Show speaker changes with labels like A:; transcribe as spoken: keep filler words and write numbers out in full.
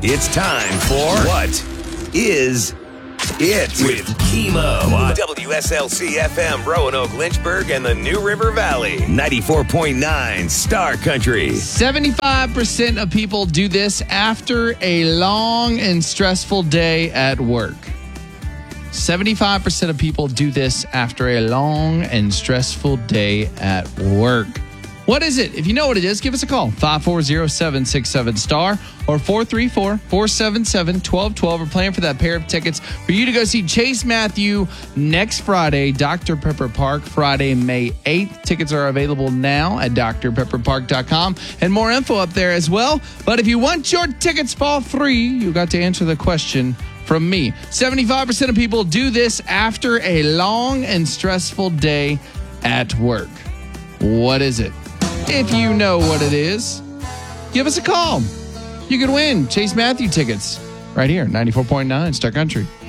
A: It's time for What Is It? With Chemo on W S L C F M, Roanoke, Lynchburg, and the New River Valley. ninety-four point nine Star Country.
B: seventy-five percent of people do this after a long and stressful day at work. seventy-five percent of people do this after a long and stressful day at work. What is it? If you know what it is, give us a call. five four zero, seven six seven, STAR or four three four, four seven seven, one two one two. We're playing for that pair of tickets for you to go see Chase Matthew next Friday, Doctor Pepper Park, Friday, May eighth. Tickets are available now at d r pepper park dot com and more info up there as well. But if you want your tickets for free, you got to answer the question from me. seventy-five percent of people do this after a long and stressful day at work. What is it? If you know what it is, give us a call. You could win Chase Matthew tickets right here, ninety-four point nine Star Country.